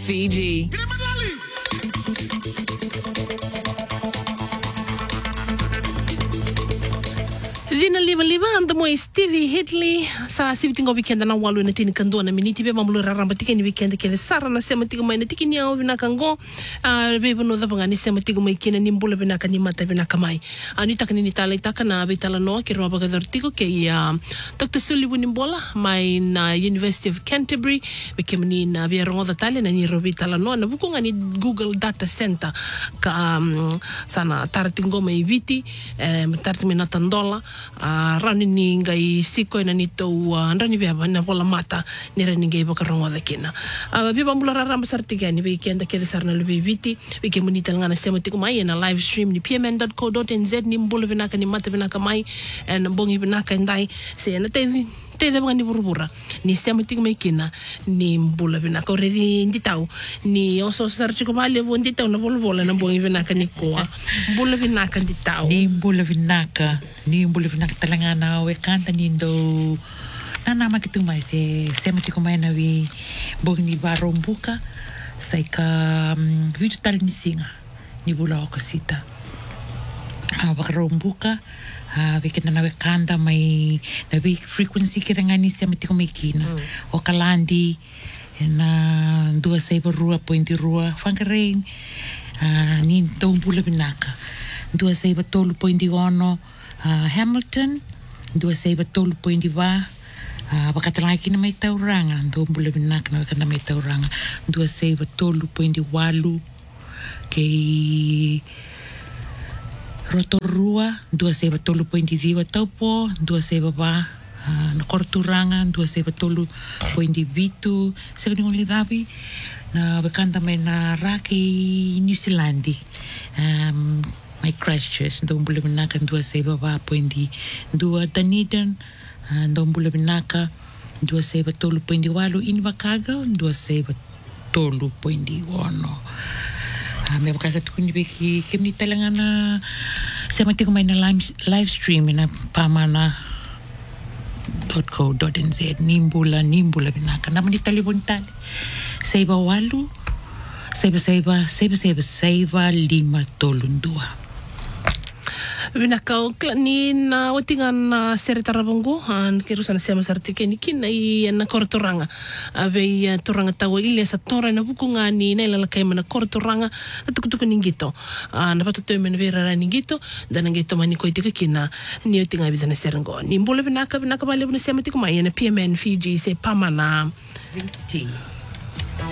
Fiji. Dina liva anda mo Stevie Hitley sa sibitingo weekend na walu na tini kando na miniti be mamulu raramba tiki ni weekend ke sara na sema tigo mai na tiki ni au bina kango be bono da banga ni sema tigo mai kina ni mbula bina kan ni mata bina kamai ani takani ni tala itaka na be tala no ke roba ga dortigo ke Dr. Sullivan Nimbola mai na University of Canterbury be ke ni na be rongo da tale na ni robi tala no na bukunga ni Google Data Center ka sana tartingo mai viti tartimi na tandola rani ni ngai siko ina ni tau rani bea na bola mata ni rani ngai baka rongo da kina bea mula raramba sartigani be kenda kede sarna lubi viti be ke munita ngana sema tiku mai na live stream ni pmn.co.nz ni mbula binaka ni mata binaka mai na bongi binaka ndai se na te banga ni burubura ni sema tiku mai kina ni mbula binaka oredi nditau ni oso sarchiko male bo nditau na bola na bongi binaka ni koa mbula binaka nditau ni mbula binaka talangana we kanta nindo nana makitu mai se semati mai na we bogni barombuka saika vitu tal ni singa ni bula okasita bakarombuka we kena na we kanta mai na we frequency kirangani semati mai kina o kalandi na 2.2 fangarein ni tombula binaka 2.3 Hamilton 2.3 bakatalaki na may tauranga ndombula binak na kana may tauranga 2.8 kay Rotorua 2.2 taupo 2.7 na Korturanga 2.2 segundo lidabi na bakanta may na Raki New Zealandi my Christchurch ndong bula binaka 2.2 Dunedin ndong bula binaka 2.8 Invercargill 2.1 me bakasa tukuni beki kemni talangana sama tiku may na live stream na pamana.co.nz nimbula binaka naman di talibon tali saiba walu saiba 532 Binaka ni na otinga na seretarabongo kerusa na sema sartike ni kina I na kortoranga ave toranga tawa ile sa tora na bukunga ni na lalakay mana kortoranga na tukutuku ningito na patutoy men vera ningito dan ngito mani ko itika kina ni otinga bizana serengo ni mbole binaka bale bune sema tikumai na PMN Fiji se pamana 20